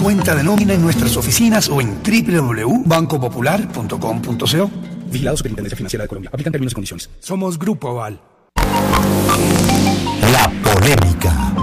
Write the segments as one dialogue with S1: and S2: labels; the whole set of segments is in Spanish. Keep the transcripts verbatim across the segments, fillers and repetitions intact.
S1: cuenta de nómina en nuestras oficinas o en doble u doble u doble u punto banco popular punto com punto co.
S2: Vigilado Superintendencia Financiera de Colombia. Aplican términos y condiciones.
S1: Somos Grupo Aval.
S3: La polémica.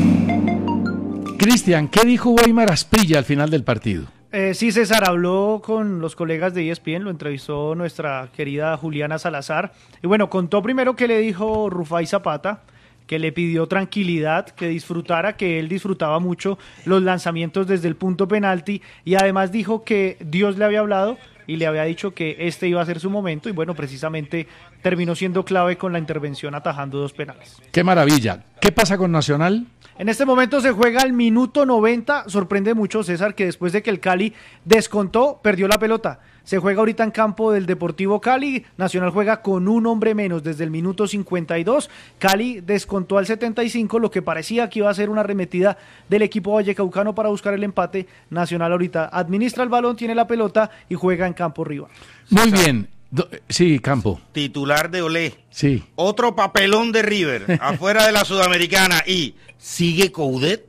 S4: Cristian, ¿qué dijo Weimar Asprilla al final del partido?
S5: Eh, sí, César, habló con los colegas de E S P N, lo entrevistó nuestra querida Juliana Salazar. Y bueno, contó primero que le dijo Rufai Zapata, que le pidió tranquilidad, que disfrutara, que él disfrutaba mucho los lanzamientos desde el punto penalti, y además dijo que Dios le había hablado y le había dicho que este iba a ser su momento, y bueno, precisamente terminó siendo clave con la intervención atajando dos penales.
S4: ¡Qué maravilla! ¿Qué pasa con Nacional?
S5: En este momento se juega al minuto noventa, sorprende mucho, César, que después de que el Cali descontó, perdió la pelota. Se juega ahorita en campo del Deportivo Cali, Nacional juega con un hombre menos desde el minuto cincuenta y dos, Cali descontó al setenta y cinco, lo que parecía que iba a ser una arremetida del equipo vallecaucano para buscar el empate. Nacional ahorita administra el balón, tiene la pelota y juega en campo rival.
S4: Muy bien. Do- sí, Campo.
S6: Titular de Olé.
S4: Sí.
S6: Otro papelón de River, afuera de la Sudamericana. ¿Y sigue Coudet?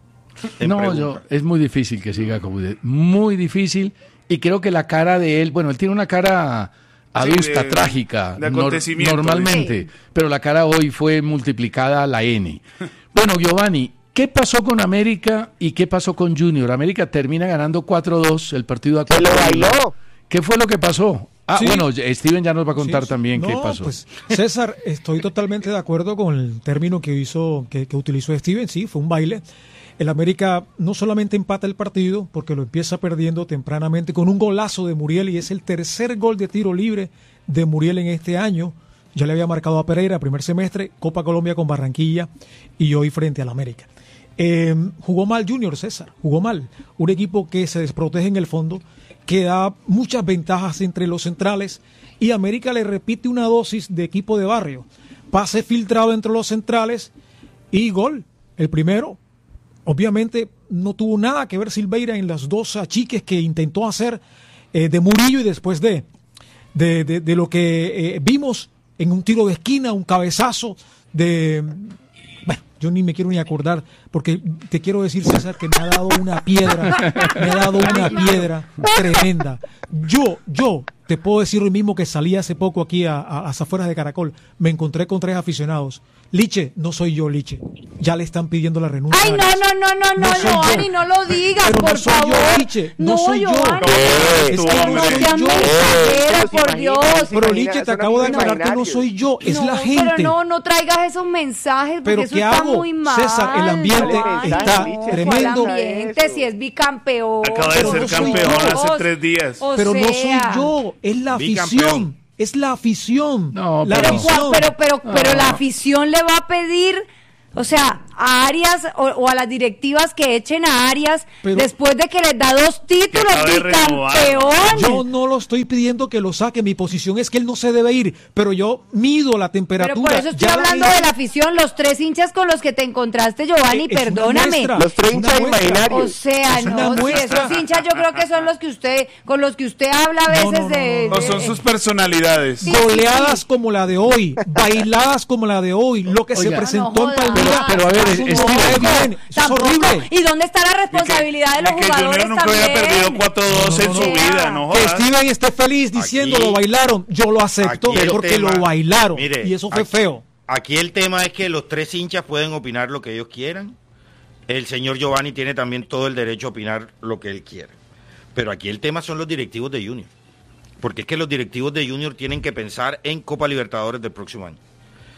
S6: Te
S4: No,
S6: pregunto.
S4: yo, es muy difícil que siga Coudet. Muy difícil. Y creo que la cara de él, bueno, él tiene una cara adusta,
S7: Sí, de-
S4: trágica,
S7: de
S4: nor-
S7: acontecimiento,
S4: normalmente,
S7: sí.
S4: pero la cara hoy fue multiplicada a la N. Bueno, Giovanni, ¿qué pasó con América y qué pasó con Junior? América termina ganando cuatro dos el partido a cuatro.
S8: ¡Se lo bailó!
S4: ¿Qué fue lo que pasó? Ah,
S9: Sí.
S4: bueno, Steven ya nos va a contar
S9: Sí, sí.
S4: también
S9: No,
S4: qué pasó.
S9: Pues, César, estoy totalmente de acuerdo con el término que hizo, que, que utilizó Steven, sí, fue un baile. El América no solamente empata el partido, porque lo empieza perdiendo tempranamente con un golazo de Muriel, y es el tercer gol de tiro libre de Muriel en este año. Ya le había marcado a Pereira primer semestre, Copa Colombia con Barranquilla y hoy frente al América. Eh, jugó mal Junior, César, jugó mal. Un equipo que se desprotege en el fondo, que da muchas ventajas entre los centrales, y América le repite una dosis de equipo de barrio. Pase filtrado entre los centrales y gol. El primero, obviamente, no tuvo nada que ver Silveira en las dos achiques que intentó hacer eh, de Murillo y después de, de, de, de lo que eh, vimos en un tiro de esquina, un cabezazo de... Bueno, yo ni me quiero ni acordar, porque te quiero decir, César, que me ha dado una piedra, me ha dado una piedra tremenda. Yo, yo te puedo decir hoy mismo que salí hace poco aquí a, a las afueras de Caracol, me encontré con tres aficionados. Liche, no soy yo, Liche. Ya le están pidiendo la renuncia.
S10: Ay, no, no, no, no, no,
S9: No soy
S10: Giovanni,
S9: yo.
S10: no lo digas,
S9: Pero
S10: por
S9: no soy
S10: favor.
S9: yo, Liche, no soy yo.
S10: Giovanni.
S9: Es que
S10: No,
S9: no
S10: no
S9: soy
S10: seas
S9: yo.
S10: mensajero, por Dios.
S9: Pero Liche, te acabo de aclarar que no soy yo, es
S10: No,
S9: la gente.
S10: Pero no, no traigas esos mensajes, porque
S9: Pero
S10: eso
S9: ¿qué
S10: está
S9: hago?
S10: muy mal.
S9: César, el ambiente
S10: Giovanni,
S9: está
S10: no,
S9: tremendo.
S10: ¿cuál ambiente? Si es bicampeón.
S7: Acaba de
S9: Pero
S7: ser
S9: no soy
S7: campeón
S9: yo.
S7: hace tres días.
S10: O
S9: Pero no soy
S10: sea,
S9: yo, es la
S6: Bicampeón.
S9: afición. Es la afición.
S4: No,
S9: la
S10: Pero,
S9: afición.
S10: cua- pero, pero, pero
S4: No.
S10: la afición le va a pedir, o sea, a Arias o, o a las directivas que echen a Arias
S9: Pero-
S10: después de que les da dos títulos,
S7: acaba de renovar.
S10: bicampeón.
S9: Yo no lo estoy pidiendo que lo saque. Mi posición es que él no se debe ir. Pero yo mido la temperatura.
S10: Pero por eso estoy
S9: Ya la
S10: hablando
S9: gente-
S10: de la afición, los tres hinchas con los que te encontraste, Giovanni,
S9: Es una
S10: perdóname.
S9: muestra,
S8: Los tres
S9: es una
S8: hinchas
S9: muestra.
S8: imaginarios.
S10: O sea,
S9: Es una
S10: no, si
S9: muestra.
S10: esos hinchas yo creo que son los que usted, con los que usted habla a
S9: No,
S10: veces
S9: no, no,
S10: de...
S7: No
S10: de-
S7: son sus personalidades.
S10: Sí,
S9: Goleadas
S10: sí.
S9: como la de hoy, bailadas como la de hoy, lo que se
S4: Oiga.
S9: presentó
S10: No
S9: en
S10: jodas.
S9: Palmira.
S4: Pero- pero a ver,
S9: Eso no
S4: Steven,
S9: es bien, eso es
S10: Tampoco.
S9: horrible.
S10: ¿Y dónde está la responsabilidad de los
S7: Y que
S10: jugadores
S7: Junior nunca había
S10: también?
S7: perdido cuatro dos en
S9: No,
S7: su
S10: no, no.
S7: vida, no
S9: Que
S7: jodas.
S9: Steven esté feliz diciendo
S6: Aquí-
S9: lo bailaron, yo lo acepto,
S6: aquí el
S9: porque
S6: tema-
S9: lo bailaron
S6: mire,
S9: y eso fue
S6: aquí-
S9: feo.
S6: Aquí el tema es que los tres hinchas pueden opinar lo que ellos quieran. El señor Giovanni tiene también todo el derecho a opinar lo que él quiera. Pero aquí el tema son los directivos de Junior. Porque es que los directivos de Junior tienen que pensar en Copa Libertadores del próximo año.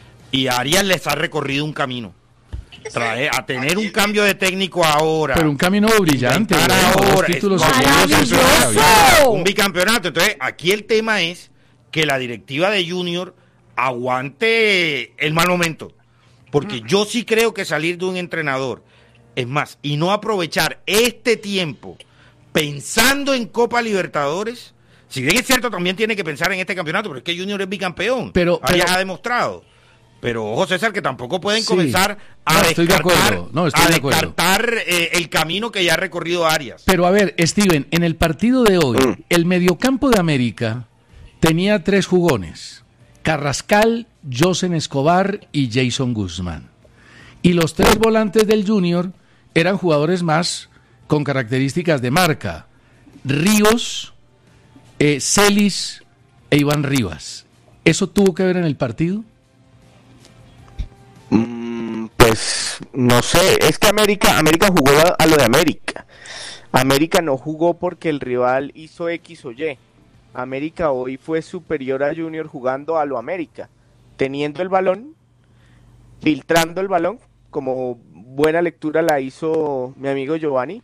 S6: Y a Arias les ha recorrido un camino. Trae, a tener un cambio de técnico ahora.
S4: Pero un camino brillante.
S6: Intentar
S4: ¿no? Dos
S6: ahora,
S4: títulos
S6: es
S4: seguidos, eso es
S10: maravilloso.
S6: un bicampeonato. Entonces, aquí el tema es que la directiva de Junior aguante el mal momento. Porque yo sí creo que salir de un entrenador, es más, y no aprovechar este tiempo pensando en Copa Libertadores, si bien es cierto, también tiene que pensar en este campeonato, pero es que Junior es bicampeón.
S4: Pero-
S6: Arias
S4: pero-
S6: ha demostrado. Pero ojo, César, que tampoco pueden
S4: Sí.
S6: comenzar a
S4: No, estoy de
S6: descartar,
S4: acuerdo. No, estoy
S6: a
S4: de acuerdo.
S6: descartar eh, el camino que ya ha recorrido Arias.
S4: Pero a ver, Steven, en el partido de hoy, el mediocampo de América tenía tres jugones: Carrascal, Josen Escobar y Jason Guzmán. Y los tres volantes del Junior eran jugadores más con características de marca. Ríos, eh, Celis e Iván Rivas. ¿Eso tuvo que ver en el partido?
S3: Mm, pues no sé, es que América, América jugó a, a lo de América. América no jugó porque el rival hizo X o Y. América hoy fue superior a Junior jugando a lo América, teniendo el balón, filtrando el balón, como buena lectura la hizo mi amigo Giovanni,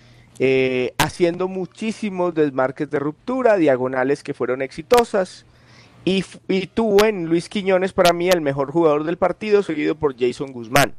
S3: eh, haciendo muchísimos desmarques de ruptura, diagonales que fueron exitosas, y, y tuvo en Luis Quiñones para mí el mejor jugador del partido, seguido por Jason Guzmán.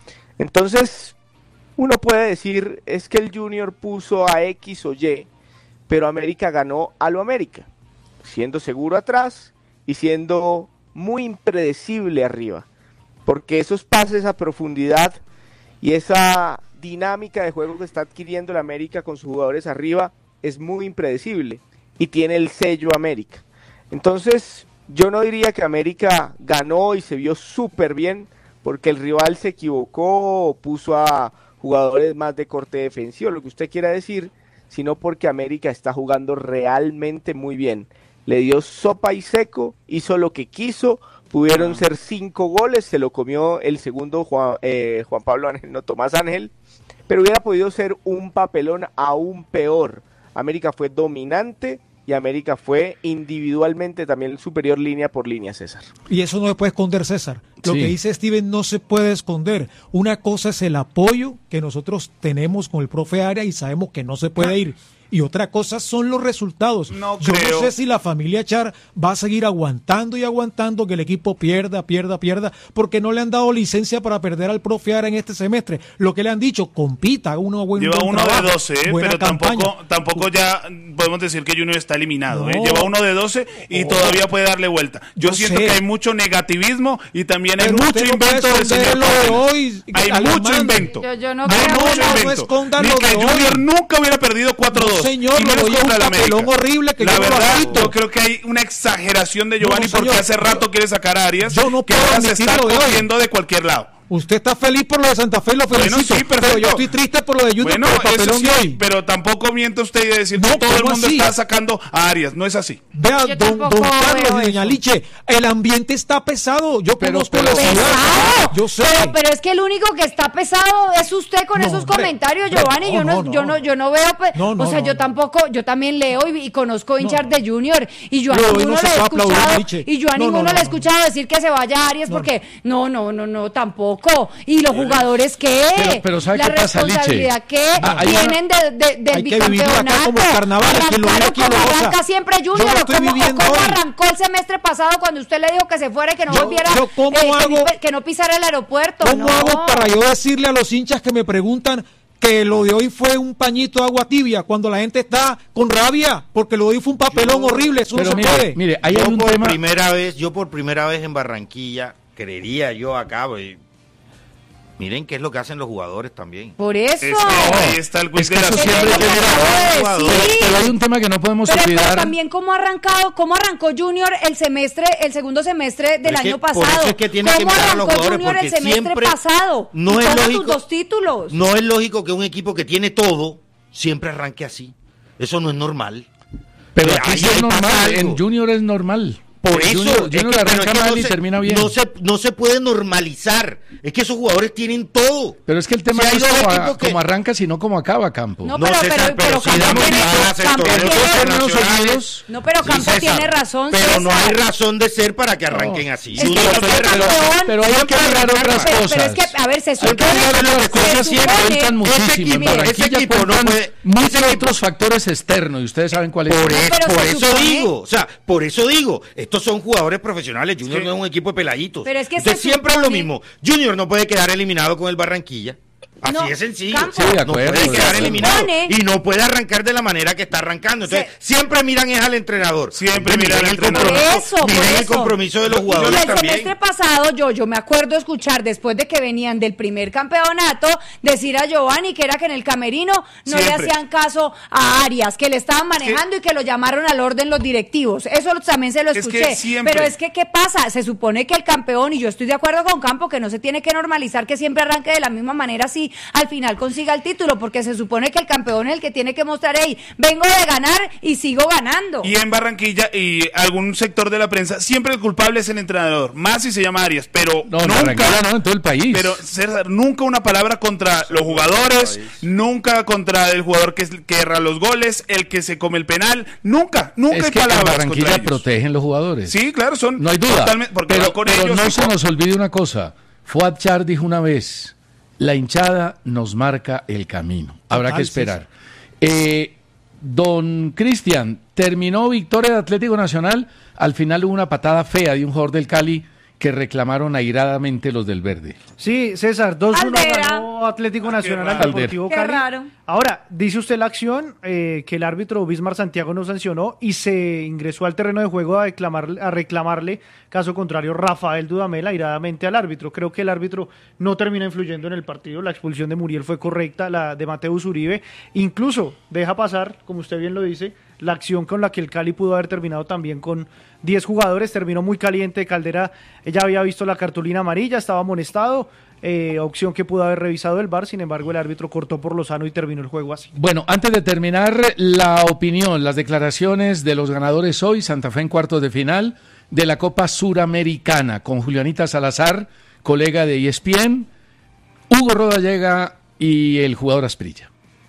S3: Entonces, uno puede decir, es que el Junior puso a X o Y, pero América ganó a lo América, siendo seguro atrás y siendo muy impredecible arriba, porque esos pases a profundidad y esa dinámica de juego que está adquiriendo el América con sus jugadores arriba es muy impredecible y tiene el sello América. Entonces, yo no diría que América ganó y se vio súper bien, porque el rival se equivocó o puso a jugadores más de corte defensivo, lo que usted quiera decir, sino porque América está jugando realmente muy bien. Le dio sopa y seco, hizo lo que quiso, pudieron ser cinco goles, se lo comió el segundo Juan, eh, Juan Pablo Ángel, no Tomás Ángel, pero hubiera podido ser un papelón aún peor. América fue dominante y América fue individualmente también superior línea por línea, César.
S9: Y eso no se puede esconder, César. Lo
S4: Sí.
S9: que dice Steven no se puede esconder. Una cosa es el apoyo que nosotros tenemos con el profe Arias y sabemos que no se puede ir. Y otra cosa son los resultados.
S7: No
S9: Yo
S7: creo.
S9: no sé si la familia Char va a seguir aguantando y aguantando que el equipo pierda, pierda, pierda, porque no le han dado licencia para perder al profe Arias en este semestre. Lo que le han dicho, compita, haga uno buen
S7: Lleva
S9: buen
S7: uno
S9: trabajo,
S7: de doce, ¿eh?
S9: buena
S7: Pero
S9: campaña.
S7: tampoco, tampoco ya podemos decir que Junior está eliminado. ¿eh?
S9: No.
S7: Lleva uno de doce y
S9: Oh.
S7: todavía puede darle vuelta. Yo
S9: Yo
S7: siento
S9: sé.
S7: que hay mucho negativismo y también hay
S9: Pero
S7: mucho
S9: usted no puede
S7: invento del
S9: esconder
S7: señor
S9: lo de
S7: Cárdenas.
S9: hoy,
S7: Hay
S9: Alemán.
S7: mucho invento.
S10: Yo- yo no
S7: hay
S10: creo,
S7: mucho
S10: no, no
S7: invento.
S9: escondan
S7: Ni
S9: lo
S7: que
S9: de
S7: Junior
S9: hoy.
S7: nunca hubiera perdido cuatro dos.
S9: No, señor,
S7: Y
S9: lo
S7: menos
S9: de hoy es
S7: contra
S9: un
S7: el América.
S9: papelón horrible que
S7: La
S9: yo lo
S7: verdad,
S9: acepto.
S7: yo creo que hay una exageración de Giovanni
S9: No, no,
S7: porque
S9: señor.
S7: hace rato quiere sacar a Arias,
S9: Yo no
S7: que
S9: puedo
S7: ahora se
S9: admitir
S7: está
S9: lo de hoy.
S7: cogiendo de cualquier lado.
S9: Usted está feliz por lo de Santa Fe y lo
S7: Bueno,
S9: felicito,
S7: sí,
S9: pero
S7: perfecto.
S9: yo estoy triste por lo de Junior
S7: Bueno,
S9: por el
S7: eso
S9: papelón
S7: sí,
S9: de hoy.
S7: pero tampoco miente usted y decir
S9: No,
S7: que todo el
S9: ¿cómo
S7: mundo
S9: así?
S7: está sacando a Arias. No es así.
S9: Vea,
S10: Yo
S9: don, don
S10: tampoco
S9: Carlos
S10: veo
S9: y doña
S10: eso.
S9: Liche, el ambiente está pesado. Yo
S4: Pero-
S9: conozco
S4: pero-
S9: la ciudad.
S10: ¡Pesado!
S9: Yo sé.
S10: Pero, pero es que el único que está pesado es usted con
S9: No,
S10: esos
S9: hombre.
S10: comentarios,
S9: No,
S10: Giovanni. yo, no,
S9: no,
S10: yo
S9: no.
S10: no, yo no veo, pe-
S9: No, no,
S10: o sea,
S9: no,
S10: yo
S9: no.
S10: tampoco, yo también leo y, y conozco hinchas de Junior y yo a
S9: Lo de hoy
S10: ninguno
S9: no se
S10: le he
S9: puede aplaudir,
S10: escuchado
S9: Liche.
S10: y yo a
S9: No, no,
S10: ninguno
S9: no,
S10: le he
S9: no.
S10: escuchado decir que se vaya a Arias porque no, no, no, no, tampoco. Y los jugadores qué,
S4: Pero- pero ¿sabe
S10: la
S4: qué pasa, Liche?
S10: responsabilidad que
S4: Ah, hay una-
S10: tienen de, de, del
S9: Hay que vivirlo acá
S10: bicampeonato.
S9: como el carnaval, quien lo vive,
S10: Arrancaron
S9: quien lo
S10: como
S9: goza.
S10: arranca siempre
S9: Yo
S10: Junior,
S9: lo
S10: o
S9: estoy
S10: cómo, o
S9: viviendo
S10: cómo
S9: hoy.
S10: arrancó el semestre pasado cuando usted le dijo que se fuera y que no
S9: Yo-
S10: volviera,
S9: yo cómo
S10: eh, que,
S9: hago-
S10: no, que no pisara el aeropuerto.
S9: ¿Cómo
S10: no.
S9: hago para yo decirle a los hinchas que me preguntan que lo de hoy fue un pañito de agua tibia cuando la gente está con rabia? Porque lo de hoy fue un papelón
S6: Yo-
S9: horrible, eso no
S4: Pero
S9: se
S4: mire,
S9: puede.
S4: mire, ahí
S6: yo
S4: hay un
S6: por
S4: tema.
S6: primera vez, yo por primera vez en Barranquilla, creería yo acá, pues, miren qué es lo que hacen los jugadores también.
S10: Por eso.
S7: Es que ahí está el quiz
S4: Es que
S7: de la
S4: eso
S10: Eso es
S4: siempre
S10: lo que
S4: genera-
S10: acabo de
S6: jugadores.
S10: decir.
S4: Pero, pero hay un tema que no podemos
S10: Pero, pero
S4: olvidar.
S10: también cómo ha arrancado, cómo arrancó Junior el semestre, el segundo semestre del
S6: Pero es que
S10: año
S6: por
S10: pasado.
S6: eso es que tiene que
S10: ¿Cómo
S6: mirar a los
S10: arrancó
S6: jugadores,
S10: Junior el
S6: porque
S10: semestre
S6: siempre
S10: pasado?
S6: no
S10: Y
S6: es
S10: toma
S6: lógico-
S10: sus dos títulos.
S6: No es lógico que un equipo que tiene todo siempre arranque así. Eso no es normal.
S4: Pero
S6: Ahí-
S4: aquí sí
S6: ahí
S4: es
S6: pasa
S4: normal,
S6: algo.
S4: en Junior es normal.
S6: Por
S4: En
S6: eso,
S4: Junior,
S6: es
S4: Junior
S6: que- pero
S4: arranca
S6: es que
S4: mal
S6: no
S4: y
S6: se-
S4: termina bien.
S6: No se, no se puede normalizar. Es que esos jugadores tienen todo.
S4: Pero es que el tema
S6: Si
S4: no
S6: hay
S4: es
S6: dos
S4: como,
S6: equipos que-
S4: como arranca, sino como acaba Campo.
S10: No,
S6: No,
S10: pero,
S6: César,
S10: pero,
S6: pero
S10: pero
S6: si
S10: Campo
S6: damos
S10: tiene,
S6: más el
S10: Campo
S6: torneo
S10: tiene-
S6: internacionales.
S10: No, pero
S6: Sí,
S10: Campo
S6: César,
S10: tiene razón,
S6: Pero no
S10: César.
S6: hay razón de ser para que arranquen así.
S10: Es que
S6: Junior
S10: es
S6: tiene
S10: que
S6: razón.
S10: campeón-
S4: pero hay que mirar otras
S10: Pero,
S4: cosas.
S10: pero es que, a ver, se
S4: Hay que
S10: supone,
S4: mirar otras cosas
S10: se
S4: que
S10: supone-
S4: cuentan muchísimo. En
S6: equipo- ese
S4: Barranquilla
S6: equipo no
S4: cuentan
S6: puede-
S4: muchos
S6: ese equipo-
S4: otros factores externos y ustedes saben cuáles
S6: Por,
S4: son.
S6: es-
S10: pero
S6: por
S10: se
S6: eso
S10: supone-
S6: digo, o sea, por eso digo, estos son jugadores profesionales, Junior
S7: Sí.
S6: no es un equipo de peladitos.
S10: Pero es que
S6: Entonces
S10: se
S6: siempre es lo
S10: supone-
S6: mismo. Junior no puede quedar eliminado con el Barranquilla. Así
S10: No,
S6: es sencillo.
S10: Campo.
S4: Sí, de
S6: no
S4: acuerdo,
S6: puede
S4: de
S6: quedar
S4: acuerdo.
S6: eliminado
S10: supone-
S6: y no puede arrancar de la manera que está arrancando. Entonces,
S10: Se-
S6: siempre miran es al entrenador.
S7: Siempre
S6: Entonces,
S7: miran
S6: miren
S7: al
S6: el
S7: entrenador.
S6: compromiso,
S10: Por eso,
S6: miren
S10: por
S6: el
S10: eso.
S6: compromiso de los
S10: Y
S6: jugadores
S10: el
S6: también.
S10: semestre pasado yo, yo me acuerdo escuchar después de que venían del primer campeonato decir a Giovanni que era que en el camerino no le
S7: Siempre.
S10: hacían caso a Arias, que le estaban manejando y que lo llamaron al orden los directivos. Eso lo- también se lo
S7: Es que
S10: escuché.
S7: siempre.
S10: Pero es que, ¿qué pasa? Se supone que el campeón, y yo estoy de acuerdo con Campo, que no se tiene que normalizar que siempre arranque de la misma manera así, al final consiga el título, porque se supone que el campeón es el que tiene que mostrar ahí, vengo de ganar y sigo ganando.
S7: Y en Barranquilla y algún sector de la prensa, siempre el culpable es el entrenador, más si se llama Arias, pero
S4: No,
S7: nunca,
S4: Barranquilla no, en todo el país.
S7: pero César, nunca una palabra contra los jugadores, nunca contra el jugador que, que erra los goles, el que se come el penal, nunca, nunca
S4: es
S7: hay
S4: que en
S7: palabras
S4: Barranquilla
S7: contra ellos.
S4: protegen los jugadores.
S7: Sí, claro, son
S4: No hay duda.
S7: totalmente, porque
S4: Pero,
S7: van con
S4: pero
S7: ellos,
S4: no
S7: y
S4: se
S7: con-
S4: nos olvide una cosa. Fuad Char dijo una vez, la hinchada nos marca el camino. Habrá
S9: Total,
S4: que esperar. Eh, don Cristian, terminó victoria de Atlético Nacional. Al final hubo una patada fea de un jugador del Cali que reclamaron airadamente los del Verde.
S5: Sí, César, dos uno
S10: Aldera.
S5: ganó Atlético Nacional al
S4: raro.
S5: Deportivo
S10: Qué
S5: Cali.
S10: raro.
S5: Ahora, dice usted la acción eh, que el árbitro Bismar Santiago no sancionó y se ingresó al terreno de juego a, reclamar, a reclamarle, caso contrario, Rafael Dudamel airadamente al árbitro. Creo que el árbitro no termina influyendo en el partido. La expulsión de Muriel fue correcta, la de Mateus Uribe. Incluso deja pasar, como usted bien lo dice, la acción con la que el Cali pudo haber terminado también con diez jugadores. Terminó muy caliente. Caldera ya había visto la cartulina amarilla, estaba amonestado. Eh, opción que pudo haber revisado el V A R, sin embargo el árbitro cortó por lo sano y terminó el juego así.
S4: Bueno, antes de terminar, la opinión, las declaraciones de los ganadores hoy, Santa Fe en cuartos de final de la Copa Suramericana, con Julianita Salazar, colega de E S P N, Hugo Rodallega y el jugador Asprilla.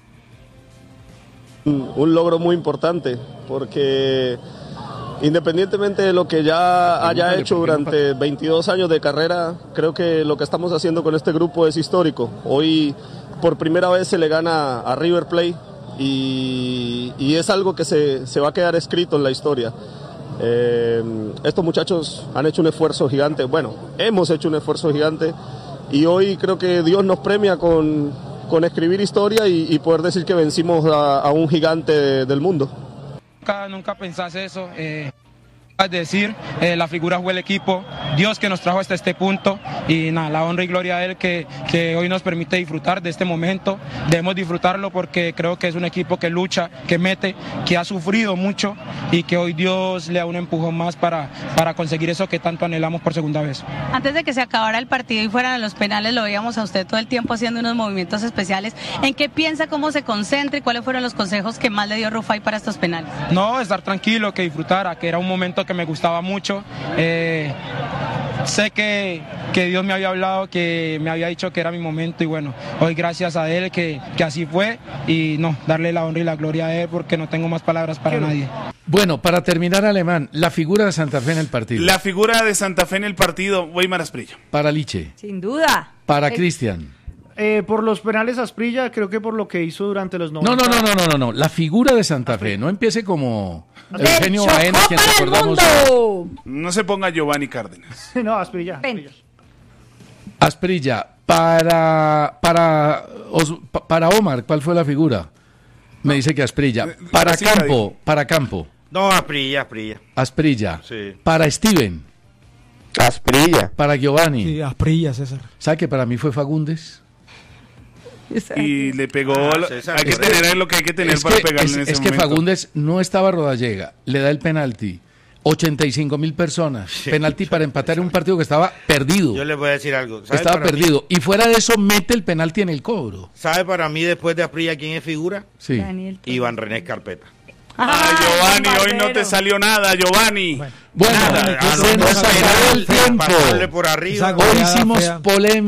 S8: Un, un logro muy importante, porque independientemente de lo que ya haya hecho durante veintidós años de carrera, creo que lo que estamos haciendo con este grupo es histórico. Hoy por primera vez se le gana a River Plate y, y es algo que se, se va a quedar escrito en la historia. Eh, estos muchachos han hecho un esfuerzo gigante, bueno, hemos hecho un esfuerzo gigante y hoy creo que Dios nos premia con, con escribir historia y, y poder decir que vencimos a, a un gigante de, del mundo.
S11: Nunca, nunca pensás eso. Eh, es decir, eh, la figura fue el equipo, Dios que nos trajo hasta este punto y nada, la honra y gloria a Él que, que hoy nos permite disfrutar de este momento. Debemos disfrutarlo porque creo que es un equipo que lucha, que mete, que ha sufrido mucho y que hoy Dios le da un empujón más para, para conseguir eso que tanto anhelamos por segunda vez.
S12: Antes de que se acabara el partido y fueran a los penales, lo veíamos a usted todo el tiempo haciendo unos movimientos especiales. ¿En qué piensa, cómo se concentra y cuáles fueron los consejos que más le dio Rufai para estos penales?
S11: No, estar tranquilo, que disfrutara, que era un momento que me gustaba mucho. Eh, sé que, que Dios me había hablado, que me había dicho que era mi momento y bueno, hoy gracias a Él que, que así fue y no, darle la honra y la gloria a Él porque no tengo más palabras para nadie.
S4: Bueno, para terminar, Alemán, la figura de Santa Fe en el partido.
S7: La figura de Santa Fe en el partido, Weimar Asprilla.
S4: Para Liche.
S10: Sin duda.
S4: Para
S10: Eh,
S4: Cristian.
S5: Eh, por los penales Asprilla, creo que por lo que hizo durante los
S4: No,
S5: noventa.
S4: no, no, no, no, no, no. La figura de Santa Fe. No empiece como
S10: ¡Del
S4: Eugenio Baena,
S10: Chocó
S4: quien
S10: para el
S4: recordamos.
S10: mundo!
S7: No se ponga Giovanni Cárdenas.
S5: No, Asprilla.
S10: Ven.
S5: Asprilla.
S4: Asprilla. Para, para, Os- pa- para Omar, ¿cuál fue la figura? Me dice que Asprilla. Para
S7: Así la dijo.
S4: Campo, para Campo.
S6: No, Asprilla, Asprilla.
S4: Asprilla.
S6: Sí.
S4: Para Steven.
S3: Asprilla.
S4: Para Giovanni.
S9: Sí, Asprilla, César.
S4: ¿Sabe que para mí fue Fagundes?
S7: Y le pegó.
S6: Ah,
S7: lo-
S6: César,
S7: hay que
S6: correcto.
S7: tener lo que hay que tener
S4: Es
S7: para
S4: que,
S7: pegarle
S4: es,
S7: en ese
S4: es que
S7: momento.
S4: Fagundes no estaba Rodallega, le da el penalti. ochenta y cinco mil personas.
S6: Sí.
S4: Penalti para empatar en un partido que estaba perdido.
S6: Yo le voy a decir algo. ¿Sabe
S4: Estaba
S6: para mí-
S4: perdido. Y fuera de eso, mete el penalti en el cobro.
S6: ¿Sabe para mí después de Asprilla quién es figura?
S4: Sí.
S10: Daniel.
S6: Iván René Carpeta.
S7: Ah, Giovanni, hoy no te
S10: bombardero.
S7: salió nada, Giovanni.
S4: Bueno,
S6: Nada,
S4: se
S6: ah, no,
S4: nos
S6: no,
S4: acabó el
S6: penal,
S4: tiempo.
S6: pasarle por arriba.
S9: Esa
S4: Hoy
S9: goleada
S4: hicimos
S9: fea.
S4: polémica.